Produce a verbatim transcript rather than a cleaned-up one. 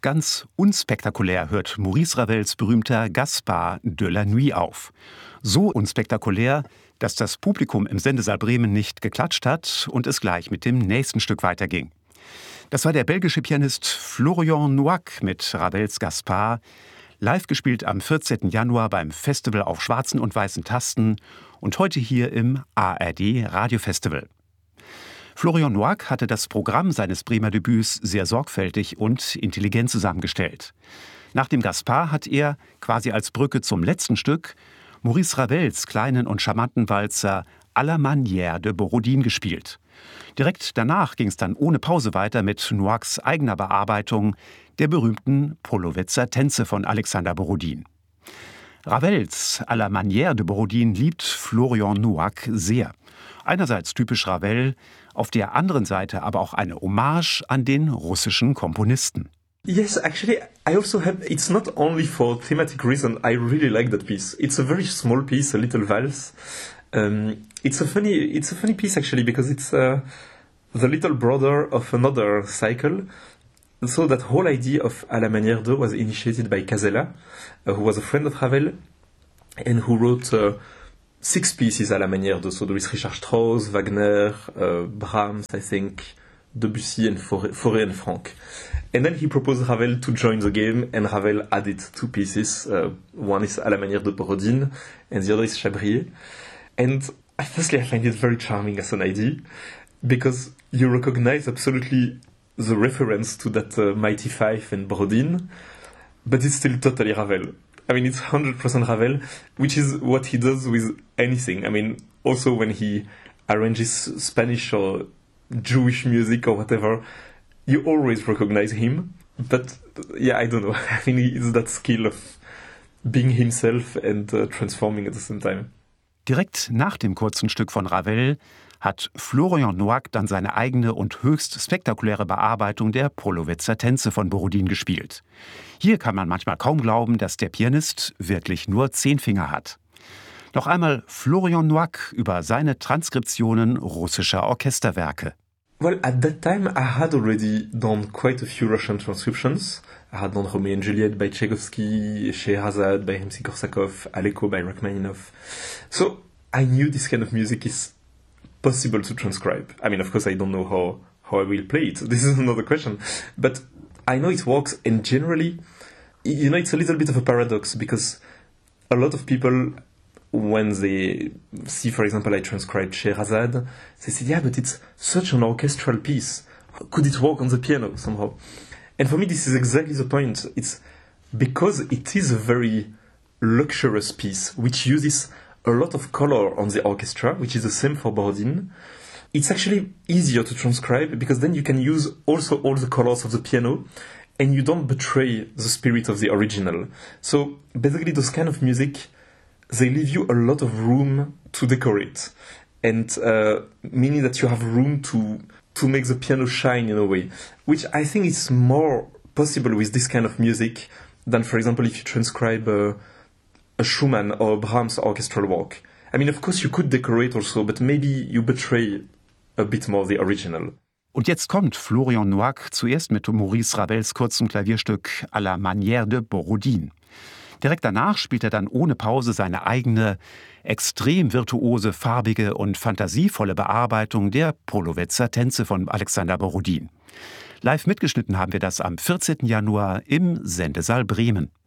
Ganz unspektakulär hört Maurice Ravels berühmter Gaspard de la Nuit auf. So unspektakulär, dass das Publikum im Sendesaal Bremen nicht geklatscht hat und es gleich mit dem nächsten Stück weiterging. Das war der belgische Pianist Florian Nouac mit Ravels Gaspard, live gespielt am vierzehnten Januar beim Festival auf schwarzen und weißen Tasten und heute hier im A R D Radiofestival. Florian Nouac hatte das Programm seines Bremer Debüts sehr sorgfältig und intelligent zusammengestellt. Nach dem Gaspard hat er, quasi als Brücke zum letzten Stück, Maurice Ravels kleinen und charmanten Walzer à la manière de Borodin gespielt. Direkt danach ging es dann ohne Pause weiter mit Nouacs eigener Bearbeitung der berühmten Polowetzer Tänze von Alexander Borodin. Ravels à la manière de Borodin liebt Florian Nouac sehr. Einerseits typisch Ravel, auf der anderen Seite aber auch eine Hommage an den russischen Komponisten. Yes, actually, I also have, it's not only for thematic reason, I really like that piece. It's a very small piece, a little valse. Um, it's a funny, it's a funny piece actually, because it's uh, the little brother of another cycle. So that whole idea of à la manière de was initiated by Casella, uh, who was a friend of Ravel, and who wrote uh, six pieces à la manière de. So there is Richard Strauss, Wagner, uh, Brahms, I think, Debussy, and Fauré and Franck. And then he proposed Ravel to join the game, and Ravel added two pieces. Uh, one is à la manière de Borodin, and the other is Chabrier. And firstly, I find it very charming as an idea, because you recognize absolutely the reference to that uh, Mighty Five and Borodin, but it's still totally Ravel. I mean, it's one hundred percent Ravel, which is what he does with anything. I mean, also when he arranges Spanish or Jewish music or whatever, you always recognize him. But yeah, I don't know. I mean, it's that skill of being himself and uh, transforming at the same time. Direkt nach dem kurzen Stück von Ravel hat Florian Nouac dann seine eigene und höchst spektakuläre Bearbeitung der Polowetzer Tänze von Borodin gespielt. Hier kann man manchmal kaum glauben, dass der Pianist wirklich nur zehn Finger hat. Noch einmal Florian Nouac über seine Transkriptionen russischer Orchesterwerke. Well, at that time I had already done quite a few Russian transcriptions. I had done Romeo and Juliet by Tchaikovsky, Scheherazade by Rimsky-Korsakov, Aleko by Rachmaninoff. So I knew this kind of music is possible to transcribe. I mean, of course, I don't know how, how I will play it. This is another question. But I know it works, and generally, you know, it's a little bit of a paradox, because a lot of people, when they see, for example, I transcribed Scheherazade, they say, yeah, but it's such an orchestral piece. Could it work on the piano somehow? And for me, this is exactly the point. It's because it is a very luxurious piece, which uses a lot of color on the orchestra, which is the same for Borodin. It's actually easier to transcribe, because then you can use also all the colors of the piano, and you don't betray the spirit of the original. So basically, those kind of music, they leave you a lot of room to decorate, and uh, meaning that you have room to to make the piano shine in a way, which I think is more possible with this kind of music than, for example, if you transcribe uh, a Schumann or a Brahms orchestral work. I mean, of course, you could decorate also, but maybe you betray a bit more the original. Und jetzt kommt Florian Nouac zuerst mit Maurice Ravels kurzem Klavierstück à la manière de Borodin. Direkt danach spielt er dann ohne Pause seine eigene, extrem virtuose, farbige und fantasievolle Bearbeitung der Polowetzer Tänze von Alexander Borodin. Live mitgeschnitten haben wir das am vierzehnten Januar im Sendesaal Bremen.